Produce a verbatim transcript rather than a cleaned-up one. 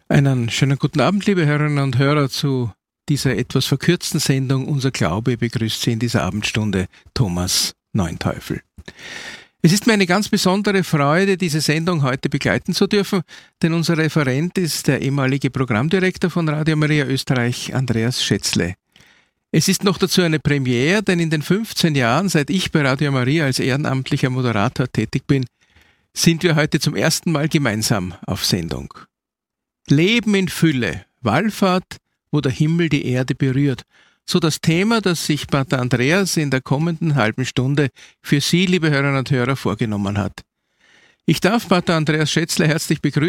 Einen schönen guten Abend, liebe Hörerinnen und Hörer, zu dieser etwas verkürzten Sendung Unser Glaube begrüßt Sie in dieser Abendstunde Thomas Neunteufel. Es ist mir eine ganz besondere Freude, diese Sendung heute begleiten zu dürfen, denn unser Referent ist der ehemalige Programmdirektor von Radio Maria Österreich, Andreas Schätzle. Es ist noch dazu eine Premiere, denn in den fünfzehn Jahren, seit ich bei Radio Maria als ehrenamtlicher Moderator tätig bin, sind wir heute zum ersten Mal gemeinsam auf Sendung. Leben in Fülle, Wallfahrt, wo der Himmel die Erde berührt. So das Thema, das sich Pater Andreas in der kommenden halben Stunde für Sie, liebe Hörerinnen und Hörer, vorgenommen hat. Ich darf Pater Andreas Schätzle herzlich begrüßen.